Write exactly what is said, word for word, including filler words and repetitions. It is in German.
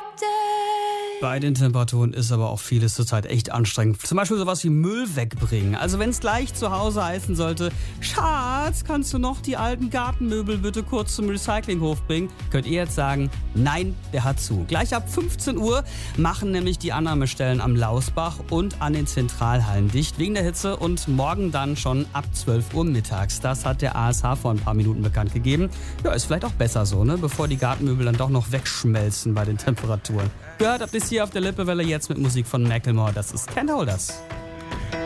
Bei den Temperaturen ist aber auch vieles zurzeit echt anstrengend. Zum Beispiel sowas wie Müll wegbringen. Also wenn es gleich zu Hause heißen sollte, Schatz, kannst du noch die alten Gartenmöbel bitte kurz zum Recyclinghof bringen? Könnt ihr jetzt sagen, nein, der hat zu. Gleich ab fünfzehn Uhr machen nämlich die Annahmestellen am Lausbach und an den Zentralhallen dicht wegen der Hitze und morgen dann schon ab zwölf Uhr mittags. Das hat der A S H vor ein paar Minuten bekannt gegeben. Ja, ist vielleicht auch besser so, ne? Bevor die Gartenmöbel dann doch noch wegschmelzen bei den Temperaturen. Gehört habt ihr hier auf der Lippewelle jetzt mit Musik von Macklemore. Das ist Can't Hold Us.